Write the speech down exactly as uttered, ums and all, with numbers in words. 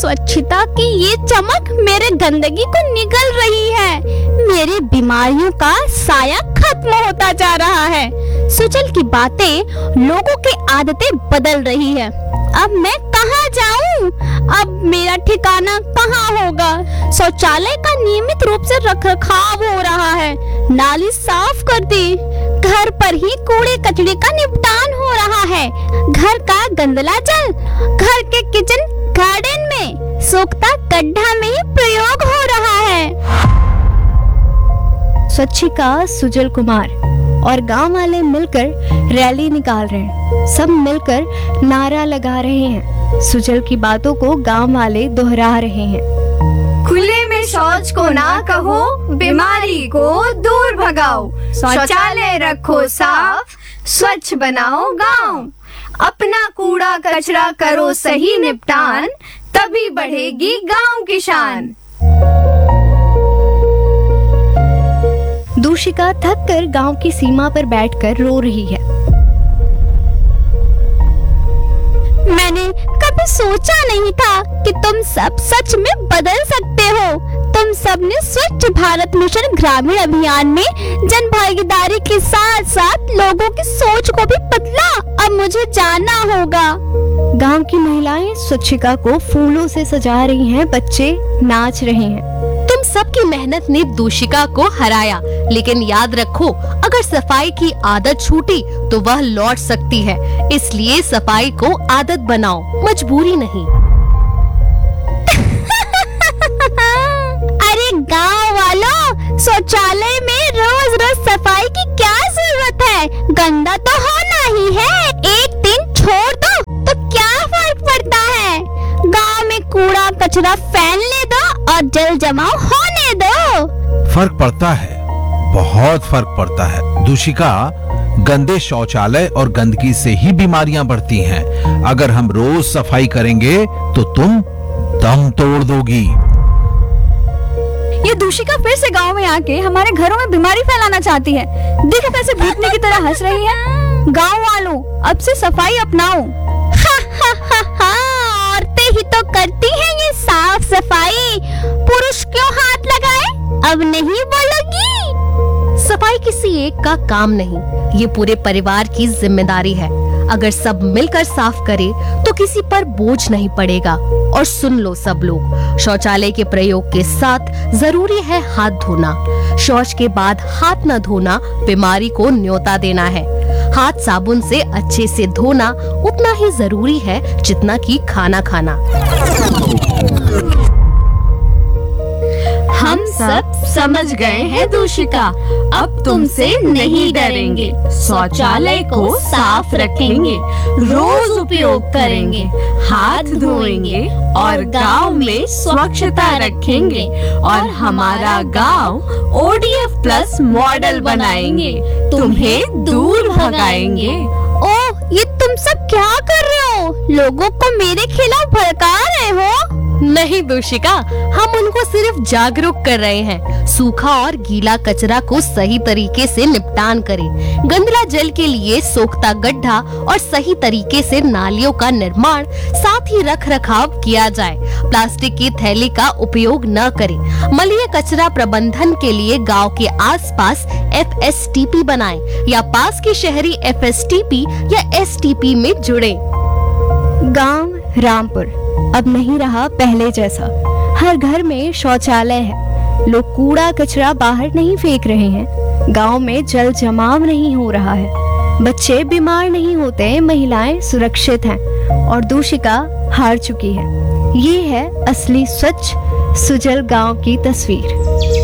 स्वच्छता की ये चमक मेरे गंदगी को निगल रही है। मेरी बीमारियों का साया खत्म होता जा रहा है। सुजल की बातें लोगों की आदतें बदल रही है। अब मैं कहाँ जाऊँ? अब मेरा ठिकाना कहाँ होगा? शौचालय का नियमित रूप से रखरखाव हो रहा है, नाली साफ कर दी, घर पर ही कूड़े कचरे का निपटान हो रहा है, घर का गंदला जल घर के किचन गार्डन में सूखता गड्ढा में ही प्रयोग हो रहा है। स्वच्छिका सुजल कुमार और गांव वाले मिलकर रैली निकाल रहे हैं। सब मिलकर नारा लगा रहे हैं। सुजल की बातों को गांव वाले दोहरा रहे हैं। खुले में शौच को ना कहो, बीमारी को दूर भगाओ, शौचालय रखो साफ, स्वच्छ बनाओ गांव, अपना कूड़ा कचरा करो सही निपटान, तभी बढ़ेगी गांव की शान। दूषिका थक कर गांव की सीमा पर बैठकर रो रही है। मैंने कभी सोचा नहीं था कि तुम सब सच में बदल सकते हो। तुम सब ने स्वच्छ भारत मिशन ग्रामीण अभियान में जन भागीदारी के साथ साथ लोगों की सोच को भी बदला। अब मुझे जाना होगा। गांव की महिलाएं स्वच्छिका को फूलों से सजा रही हैं, बच्चे नाच रहे हैं। तुम सबकी मेहनत ने दूषिका को हराया, लेकिन याद रखो, अगर सफाई की आदत छूटी तो वह लौट सकती है। इसलिए सफाई को आदत बनाओ, मजबूरी नहीं। अरे गांव वालों, शौचालय में रोज रोज सफाई की क्या जरूरत है? गंदा तो होना ही है। एक दिन छोड़ दो तो क्या फर्क पड़ता है? गांव में कूड़ा कचरा फैलने दो और जल जमाव होने दो। फर्क पड़ता है, बहुत फर्क पड़ता है। दूषिका, गंदे शौचालय और गंदगी से ही बीमारियां बढ़ती हैं। अगर हम रोज सफाई करेंगे तो तुम दम तोड़ दोगी। ये दूषिका फिर से गांव में आके हमारे घरों में बीमारी फैलाना चाहती है। देखो कैसे भूतनी की तरह हंस रही है। गांव वालों, अब से सफाई अपनाओ। हा हा हा हा, औरतें ही तो करती हैं ये साफ सफाई, पुरुष क्यों हाथ लगाए? अब नहीं बोलोगी? सफाई किसी एक का काम नहीं, ये पूरे परिवार की जिम्मेदारी है। अगर सब मिलकर साफ करे तो किसी पर बोझ नहीं पड़ेगा। और सुन लो सब लोग, शौचालय के प्रयोग के साथ जरूरी है हाथ धोना। शौच के बाद हाथ न धोना बीमारी को न्योता देना है। हाथ साबुन से अच्छे से धोना उतना ही जरूरी है जितना कि खाना खाना। हम सब समझ गए हैं दूषिका, अब तुमसे नहीं डरेंगे। शौचालय को साफ रखेंगे, रोज उपयोग करेंगे, हाथ धोएंगे और गांव में स्वच्छता रखेंगे और हमारा गांव O D F plus model बनाएंगे, तुम्हें दूर भगाएंगे। ओह, ये तुम सब क्या कर रहे हो? लोगों को मेरे खिलाफ भड़का रहे हो? नहीं दूषिका, हम उनको सिर्फ जागरूक कर रहे हैं। सूखा और गीला कचरा को सही तरीके से निपटान करें। गंदला जल के लिए सोखता गड्ढा और सही तरीके से नालियों का निर्माण, साथ ही रख रखाव किया जाए। प्लास्टिक की थैली का उपयोग न करें। मलय कचरा प्रबंधन के लिए गांव के आसपास एफ एस टी पी बनाएं या पास की शहरी एफ एस टी पी या एस टी पी में जुड़े। गांव रामपुर अब नहीं रहा पहले जैसा। हर घर में शौचालय है। लोग कूड़ा कचरा बाहर नहीं फेंक रहे हैं। गांव में जल जमाव नहीं हो रहा है। बच्चे बीमार नहीं होते, महिलाएं सुरक्षित हैं और दूषिका हार चुकी है। ये है असली स्वच्छ सुजल गांव की तस्वीर।